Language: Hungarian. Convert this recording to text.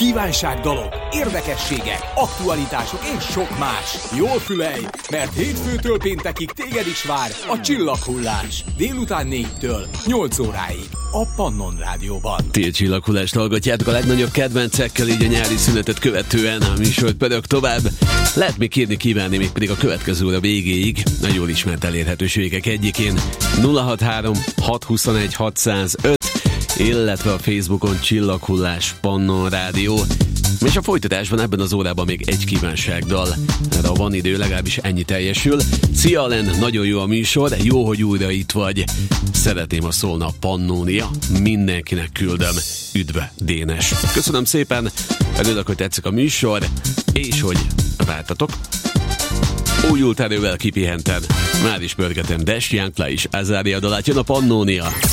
kívánságdalok, érdekességek, aktualitások és sok más. Jól fülelj, mert hétfőtől péntekig téged is vár a Csillaghullás. Délután 4-től 8 óráig a Pannon Rádióban. Ti a Csillaghullást hallgatjátok a legnagyobb kedvencekkel, így a nyári szünetet követően a műsort pörög tovább. Lehet még kérni, kívánni még pedig a következő óra végéig a jól ismert elérhetőségek egyikén 063 621 605, illetve a Facebookon Csillaghullás Pannon Rádió. És a folytatásban ebben az órában még egy kívánságdal. Erre van idő, legalábbis ennyi teljesül. Szia Len, nagyon jó a műsor, jó, hogy újra itt vagy. Szeretném, ha szólna a Pannónia. Mindenkinek küldöm. Üdve, Dénes. Köszönöm szépen, örülök, hogy tetszik a műsor, és hogy vártatok. Újult erővel kipihenten. Már is pörgetem Dash Young Fly és Azaria dalát, jön a Pannónia.